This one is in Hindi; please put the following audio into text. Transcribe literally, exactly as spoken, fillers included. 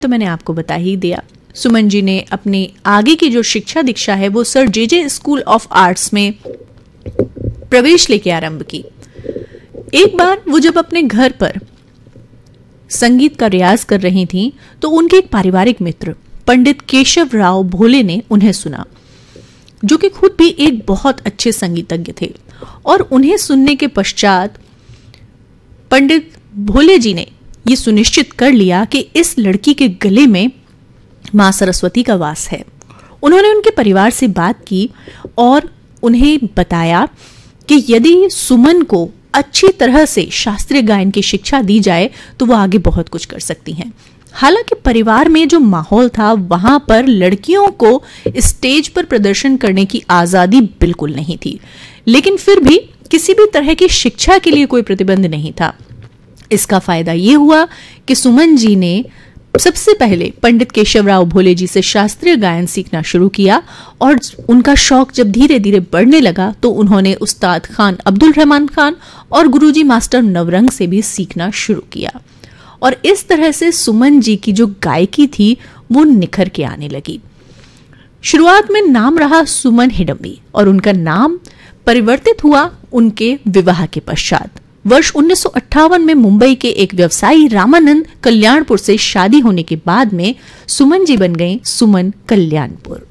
तो मैंने आपको बता ही दिया। सुमन जी ने अपनी आगे की जो शिक्षा दीक्षा है वो sir J J school of arts में प्रवेश लेके आरंभ की। एक बार वो जब अपने घर पर संगीत का रियाज कर रही थी तो उनके एक पारिवारिक मित्र पंडित केशव राव भोले ने उन्हें सुना, जो कि खुद भी एक बहुत अच्छे संगीतज्ञ थे। और उन्हें सुनने के पश्चात पंडित भोले जी ने यह सुनिश्चित कर लिया कि इस लड़की के गले में मां सरस्वती का वास है। उन्होंने उनके परिवार से बात की और उन्हें बताया कि यदि सुमन को अच्छी तरह से शास्त्रीय गायन की शिक्षा दी जाए तो वो आगे बहुत कुछ कर सकती हैं। हालांकि परिवार में जो माहौल था वहां पर लड़कियों को स्टेज पर प्रदर्शन करने की आजादी बिल्कुल नहीं थी, लेकिन फिर भी किसी भी तरह की शिक्षा के लिए कोई प्रतिबंध नहीं था। इसका फायदा ये हुआ कि सुमन जी ने सबसे पहले पंडित केशवराव भोले जी से शास्त्रीय गायन सीखना शुरू किया और उनका शौक जब धीरे धीरे बढ़ने लगा तो उन्होंने उस्ताद खान अब्दुल रहमान खान और गुरुजी मास्टर नवरंग से भी सीखना शुरू किया। और इस तरह से सुमन जी की जो गायकी थी वो निखर के आने लगी। शुरुआत में नाम रहा सुमन हिडम्बी और उनका नाम परिवर्तित हुआ उनके विवाह के पश्चात। वर्ष उन्नीस सौ अट्ठावन में मुंबई के एक व्यवसायी रामानंद कल्याणपुर से शादी होने के बाद में सुमन जी बन गई सुमन कल्याणपुर।